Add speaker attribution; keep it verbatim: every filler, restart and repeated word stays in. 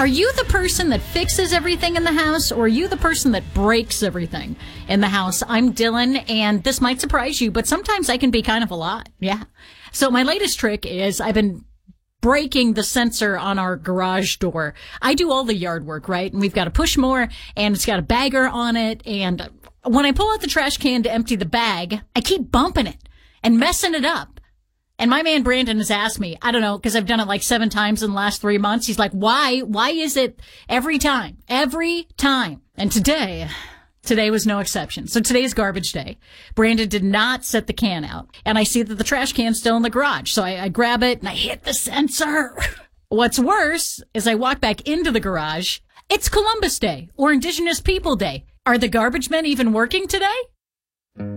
Speaker 1: Are you the person that fixes everything in the house, or are you the person that breaks everything in the house? I'm Dylan, and this might surprise you, but sometimes I can be kind of a lot. Yeah. So my latest trick is I've been breaking the sensor on our garage door. I do all the yard work, right? And we've got a push mower, and it's got a bagger on it, and when I pull out the trash can to empty the bag, I keep bumping it and messing it up. And my man Brandon has asked me, I don't know, because I've done it like seven times in the last three months. He's like, why? Why is it every time? Every time. And today, today was no exception. So today's garbage day. Brandon did not set the can out. And I see that the trash can's still in the garage. So I, I grab it and I hit the sensor. What's worse is I walk back into the garage. It's Columbus Day or Indigenous People Day. Are the garbage men even working today?